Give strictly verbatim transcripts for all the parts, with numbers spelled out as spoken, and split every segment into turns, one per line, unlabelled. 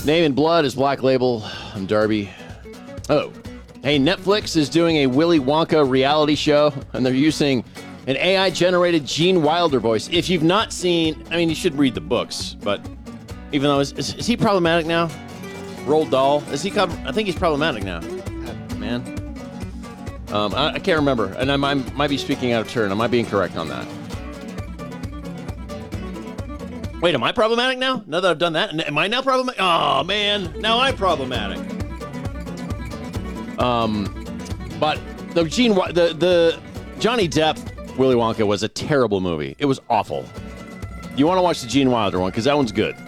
Name in Blood is Black Label. I'm Darby. Oh, hey, Netflix is doing a Willy Wonka reality show, and they're using an A I-generated Gene Wilder voice. If you've not seen, I mean, you should read the books, but even though, is, is, is he problematic now? Roald Dahl? Is he, I think he's problematic now. God, man. Um, I, I can't remember, and I might, might be speaking out of turn. I might be incorrect on that. Wait, am I problematic now? Now that I've done that? Am I now problematic? Oh, man. Now I'm problematic. Um, but the Gene, the, the Johnny Depp Willy Wonka was a terrible movie. It was awful. You want to watch the Gene Wilder one, because that one's good.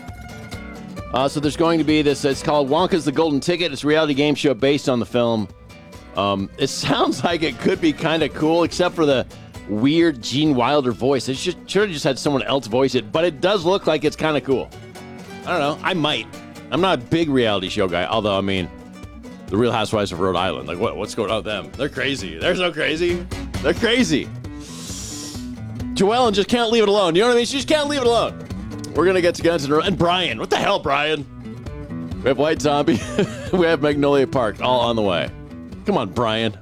Uh, so there's going to be this, it's called Wonka's the Golden Ticket. It's a reality game show based on the film. Um, it sounds like it could be kind of cool, except for the weird Gene Wilder voice. It should, should have just had someone else voice it, but it does look like it's kind of cool. I don't know. I might. I'm not a big reality show guy, although, I mean, the Real Housewives of Rhode Island. Like, what? What's going on with them? They're crazy. They're so crazy. They're crazy. Joellen just can't leave it alone. You know what I mean? She just can't leave it alone. We're going to get to Guns N' Roses. And Brian. What the hell, Brian? We have White Zombie. We have Magnolia Park all on the way. Come on, Brian.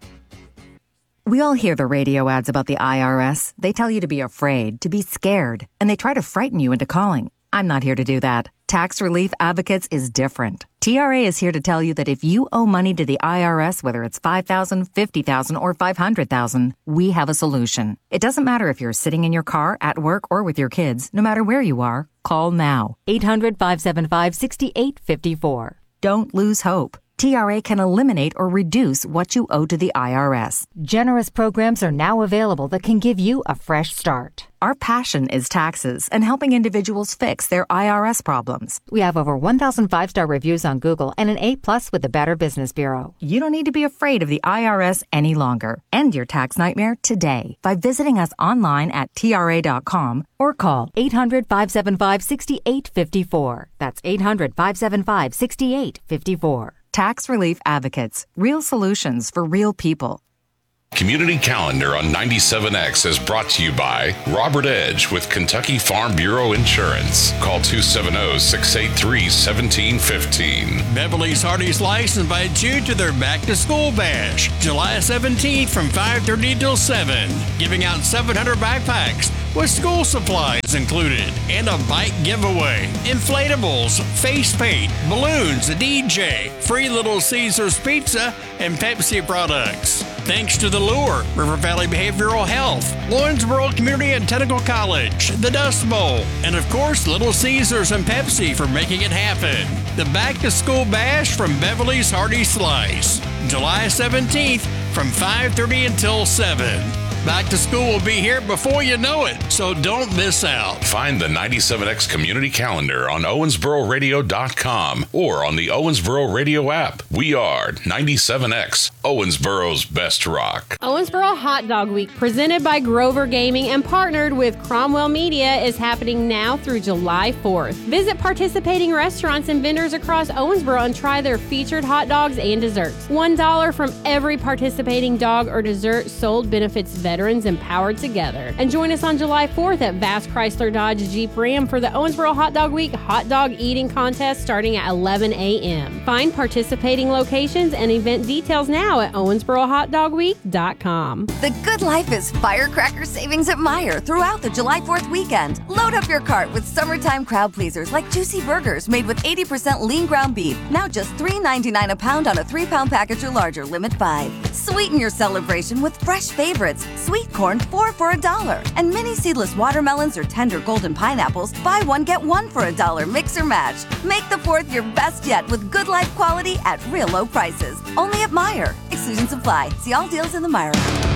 We all hear the radio ads about the I R S. They tell you to be afraid, to be scared, and they try to frighten you into calling. I'm not here to do that. Tax Relief Advocates is different. T R A is here to tell you that if you owe money to the I R S, whether it's five thousand dollars, fifty thousand dollars, or five hundred thousand dollars, we have a solution. It doesn't matter if you're sitting in your car, at work, or with your kids. No matter where you are, call now. eight hundred, five seven five, six eight five four. Don't lose hope. T R A can eliminate or reduce what you owe to the I R S.
Generous programs are now available that can give you a fresh start.
Our passion is taxes and helping individuals fix their I R S problems.
We have over one thousand five-star reviews on Google and an A plus with the Better Business Bureau.
You don't need to be afraid of the I R S any longer. End your tax nightmare today by visiting us online at T R A dot com
or call eight hundred, five seven five, six eight five four. That's eight hundred, five seven five, six eight five four.
Tax Relief Advocates. Real solutions for real people.
Community Calendar on ninety-seven X is brought to you by Robert Edge with Kentucky Farm Bureau Insurance. Call two seven zero, six eight three, one seven one five.
Beverly's Hearty Slice invites you to their Back to School Bash, July seventeenth from five thirty till seven, giving out seven hundred backpacks with school supplies included and a bike giveaway, inflatables, face paint, balloons, a D J, free Little Caesars pizza, and Pepsi products. Thanks to The Lure, River Valley Behavioral Health, Lawrenceburg Community and Technical College, the Dust Bowl, and of course Little Caesars and Pepsi for making it happen. The Back to School Bash from Beverly's Hearty Slice, July seventeenth from five thirty until seven. Back to school will be here before you know it, so don't miss out.
Find the ninety-seven X Community Calendar on Owensboro Radio dot com or on the Owensboro Radio app. We are ninety-seven X, Owensboro's best rock.
Owensboro Hot Dog Week, presented by Grover Gaming and partnered with Cromwell Media, is happening now through July fourth. Visit participating restaurants and vendors across Owensboro and try their featured hot dogs and desserts. one dollar from every participating dog or dessert sold benefits veterans. Veterans empowered together. And join us on July fourth at Bass Chrysler Dodge Jeep Ram for the Owensboro Hot Dog Week Hot Dog Eating Contest starting at eleven a.m. Find participating locations and event details now at Owensboro Hot Dog Week dot com.
The good life is firecracker savings at Meijer throughout the July fourth weekend. Load up your cart with summertime crowd pleasers like juicy burgers made with eighty percent lean ground beef. Now just three ninety-nine a pound on a three-pound package or larger, limit five. Sweeten your celebration with fresh favorites. Sweet corn, four for a dollar. And mini seedless watermelons or tender golden pineapples, buy one, get one for a dollar. Mix or match. Make the fourth your best yet with good life quality at real low prices. Only at Meijer. Exclusions apply. See all deals in the Meijer app.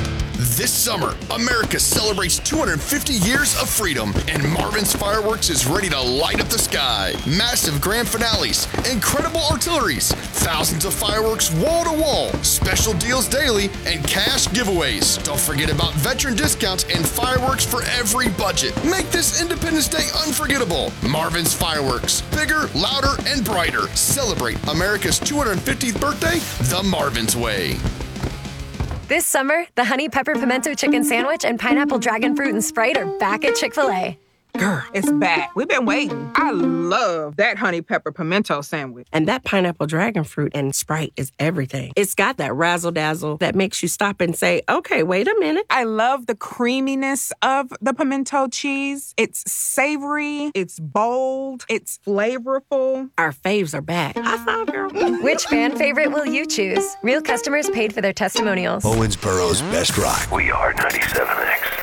This summer, America celebrates two hundred fifty years of freedom, and Marvin's Fireworks is ready to light up the sky. Massive grand finales, incredible artilleries, thousands of fireworks wall to wall, special deals daily, and cash giveaways. Don't forget about veteran discounts and fireworks for every budget. Make this Independence Day unforgettable. Marvin's Fireworks, bigger, louder, and brighter. Celebrate America's two hundred fiftieth birthday the Marvin's way.
This summer, the Honey Pepper Pimento Chicken Sandwich and Pineapple Dragon Fruit and Sprite are back at Chick-fil-A. Girl, it's back. We've been waiting. I love that honey pepper pimento sandwich.
And that pineapple dragon fruit and Sprite is everything. It's got that razzle-dazzle that makes you stop and say, okay, wait a minute.
I love the creaminess of the pimento cheese. It's savory, it's bold, it's flavorful.
Our faves are back. I thought, girl.
Which fan favorite will you choose? Real customers paid for their testimonials.
Owensboro's best rock.
We are ninety-seven X.